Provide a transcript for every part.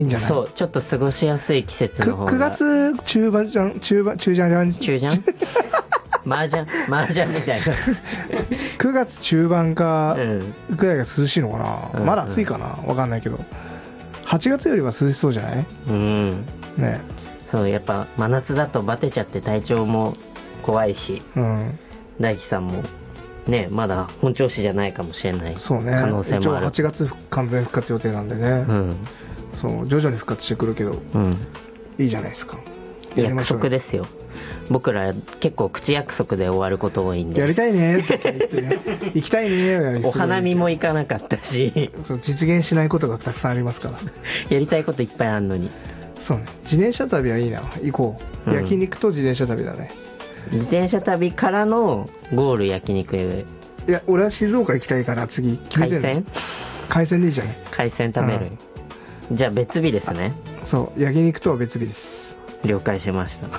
いいんじゃない？ そう、ちょっと過ごしやすい季節の方が。 9月中盤じゃん、中じゃん麻雀みたいな。 9月中盤かぐらいが涼しいのかな、 うん、 まだ暑いかな、わかんないけど8月よりは涼しそうじゃない？ うんね。 そう、やっぱ真夏だとバテちゃって体調も怖いし、 うん、 大輝さんもね、まだ本調子じゃないかもしれない。 そうね、 可能性もある。 8月完全復活予定なんでね、うん、そう徐々に復活してくるけど、うん、いいじゃないですか。 約束ですよ。僕ら結構口約束で終わること多いんで、 やりたいねって言ってね行きたいね、 お花見も行かなかったしそう、実現しないことがたくさんありますからやりたいこといっぱいあるのに。 そうね、自転車旅はいいな、行こう、うん、焼肉と自転車旅だね。 自転車旅からのゴール焼肉。いや、俺は静岡行きたいから次決めてる。海鮮でいいじゃない。 海鮮食べる、うん、じゃあ別日ですね。 そう、焼肉とは別日です。 了解しました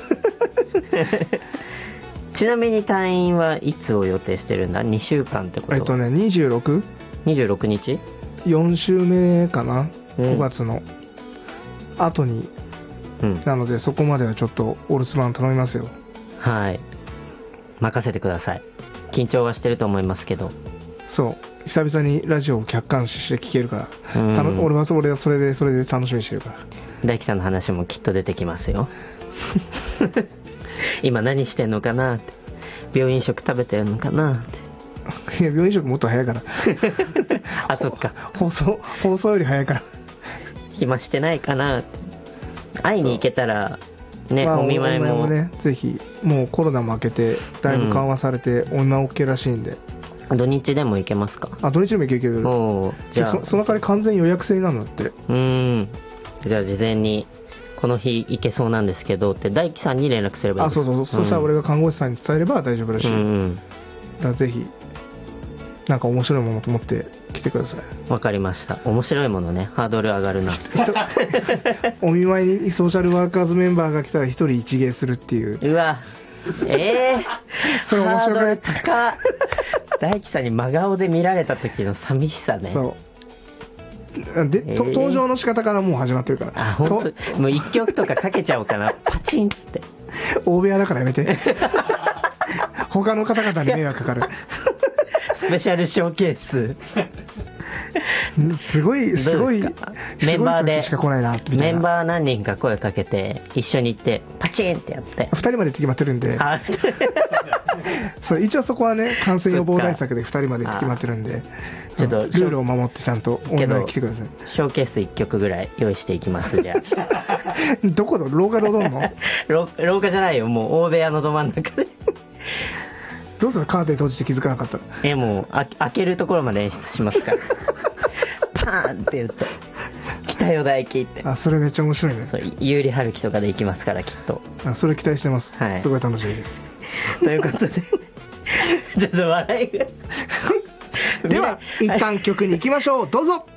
ちなみに退院はいつを予定してるんだ？2週間ってこと？ 26 日 4週目かな、5月の後に、うん、なのでそこまではちょっとお留守番頼みますよ。はい、 任せてください。緊張はしてると思いますけど。 そう、久々にラジオを客観視して聞けるから、俺はそれで楽しみにしてるから。 大輝さんの話もきっと出てきますよ今何してんのかなって、病院食食べてるのかなって。 いや、病院食もっと早いからあ、そっか、 放送より早いから暇してないかなって。会いに行けたらね、 まあ、 お見舞いもね、ぜひ。もうコロナも明けてだいぶ緩和されて、お見舞い OK らしいんで、 土日でも行けますか？ あ、土日でも行ける。じゃあその代わり完全予約制なんだって。 じゃあ事前にこの日行けそうなんですけどって大輝さんに連絡すればいいです。 そう、そしたら俺が看護師さんに伝えれば大丈夫らしい、だからぜひなんか面白いものと思って来てください。 わかりました。面白いものね、ハードル上がるなお見舞いにソーシャルワーカーズメンバーが来たら一人一芸するっていう。 うわ、 それ面白くない？ 大輝さんに真顔で見られた時の寂しさね。 そうで、登場の仕方からもう始まってるから。 あ、本当。もう一曲とかかけちゃおうかなパチンっつって。 大部屋だからやめて他の方々に迷惑かかるスペシャルショーケースすごいメンバーでしか来ないなみたいな。 メンバー何人か声かけて一緒に行ってパチンってやって 2人までって決まってるんでそう一応そこはね、感染予防対策で2人までって決まってるんで、ちょっとルールを守ってちゃんとお見舞い来てください。 ショーケース1曲ぐらい用意していきます。じゃあどこの廊下で踊るの？ 廊下じゃないよ、もう大部屋のど真ん中でどうする？カーテン閉じて気づかなかったら。 もう開けるところまで演出しますからパーンって言うと来たよ大輝って。 あ、それめっちゃ面白いね。 そう、有利春樹とかで行きますからきっと。 あ、それ期待してます、はい、すごい楽しみですということでちょっと笑いがでは一旦曲に行きましょう。どうぞ。